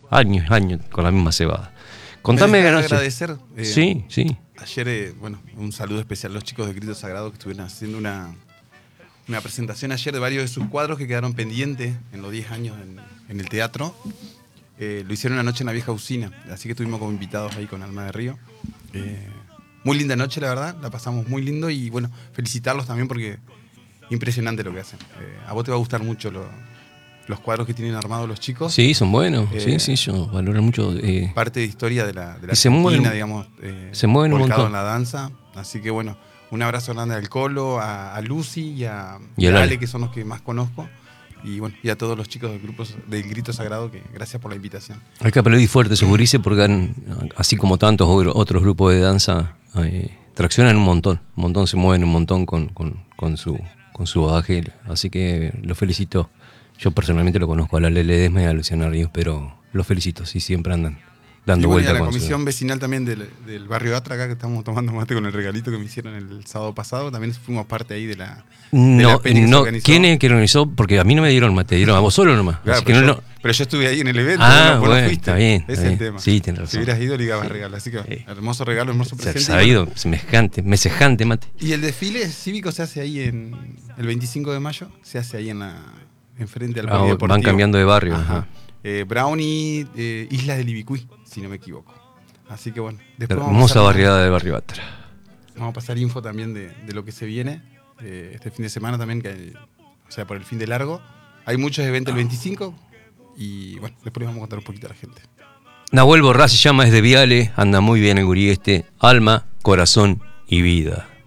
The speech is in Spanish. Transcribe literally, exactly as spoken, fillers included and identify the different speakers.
Speaker 1: años, años con la misma cebada. Contame,
Speaker 2: Me
Speaker 1: no
Speaker 2: agradecer. Eh,
Speaker 1: sí, sí.
Speaker 2: Ayer, eh, bueno, un saludo especial a los chicos de Grito Sagrado que estuvieron haciendo una, una presentación ayer de varios de sus cuadros que quedaron pendientes en los diez años en, en el teatro. Eh, lo hicieron una noche en la vieja usina, así que estuvimos como invitados ahí con Alma de Río. Eh, muy linda noche, la verdad, la pasamos muy lindo y bueno, felicitarlos también porque impresionante lo que hacen. Eh, a vos te va a gustar mucho lo, los cuadros que tienen armados los chicos.
Speaker 1: Sí, son buenos,
Speaker 2: Eh,
Speaker 1: sí, sí, yo valoro mucho. Eh,
Speaker 2: parte de historia de la, de la
Speaker 1: y se
Speaker 2: Argentina,
Speaker 1: mueven,
Speaker 2: digamos, eh,
Speaker 1: se mueven un
Speaker 2: volcado
Speaker 1: montón.
Speaker 2: en la danza. Así que bueno, un abrazo grande al Colo, a, a Lucy y a,
Speaker 1: Y
Speaker 2: y a
Speaker 1: al
Speaker 2: Ale,
Speaker 1: Ale.
Speaker 2: que son los que más conozco. Y bueno, y a todos los chicos del grupo del Grito Sagrado, que gracias por la invitación.
Speaker 1: Hay que aplaudir fuerte esos gurises porque han, así como tantos otros grupos de danza, eh, traccionan un montón, un montón se mueven un montón con, con, con su con su bagaje, así que los felicito. Yo personalmente lo conozco a la Lele Ledesma y a Luciana Ríos, pero los felicito, sí, siempre andan dando
Speaker 2: Y bueno, y
Speaker 1: vuelta
Speaker 2: a la
Speaker 1: con
Speaker 2: comisión
Speaker 1: su...
Speaker 2: vecinal también del, del barrio Atra, acá que estamos tomando mate con el regalito que me hicieron el sábado pasado, también fuimos parte ahí de la, de
Speaker 1: No,
Speaker 2: la peña que se
Speaker 1: no,
Speaker 2: organizó.
Speaker 1: ¿quién es el que organizó? Porque a mí no me dieron mate, dieron a vos solo nomás.
Speaker 2: Claro,
Speaker 1: Así que
Speaker 2: pero,
Speaker 1: no,
Speaker 2: yo,
Speaker 1: no...
Speaker 2: pero yo estuve ahí en el evento,
Speaker 1: Ah,
Speaker 2: vos no
Speaker 1: bueno,
Speaker 2: fuiste.
Speaker 1: está bien,
Speaker 2: Ese
Speaker 1: está
Speaker 2: es el
Speaker 1: bien.
Speaker 2: tema.
Speaker 1: Sí, tenés
Speaker 2: Si
Speaker 1: razón.
Speaker 2: hubieras ido, ligabas
Speaker 1: Sí.
Speaker 2: regalo. Así que
Speaker 1: Sí.
Speaker 2: hermoso regalo, hermoso presente.
Speaker 1: Sabido,
Speaker 2: Y, bueno,
Speaker 1: semejante, mesejante mate.
Speaker 2: y el desfile cívico se hace ahí en el veinticinco de mayo, se hace ahí en la enfrente al
Speaker 1: Ah,
Speaker 2: polideportivo.
Speaker 1: van cambiando de barrio.
Speaker 2: Ajá.
Speaker 1: Ajá.
Speaker 2: Eh, Brownie, eh, Isla del Ibicuí, si no me equivoco. Así que bueno, después vamos a
Speaker 1: Hermosa
Speaker 2: pasar-
Speaker 1: barriada del barrio Atra.
Speaker 2: Vamos a pasar info también de, de lo que se viene eh, este fin de semana también, que hay- o sea, por el fin de largo. Hay muchos eventos el veinticinco y bueno, después les vamos a contar un poquito a la gente.
Speaker 1: Nahuel Borrás se llama, es de Viale, anda muy bien el gurí este, alma, corazón y vida.